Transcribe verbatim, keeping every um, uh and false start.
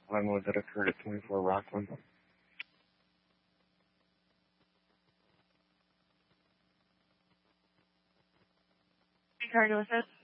Glenwood that occurred at twenty-four Rockland. Car to assist.